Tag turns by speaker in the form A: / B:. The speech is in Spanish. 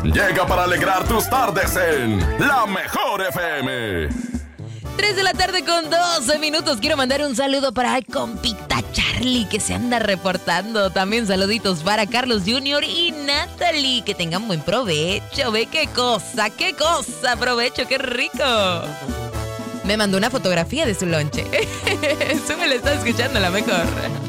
A: llega para alegrar tus tardes en La Mejor FM.
B: 3 de la tarde con 12 minutos. Quiero mandar un saludo para el compita Charlie, que se anda reportando. También saluditos para Carlos Jr. y Natalie. Que tengan buen provecho. Ve qué cosa, provecho, qué rico. Me mandó una fotografía de su lonche. Eso me lo está escuchando La Mejor.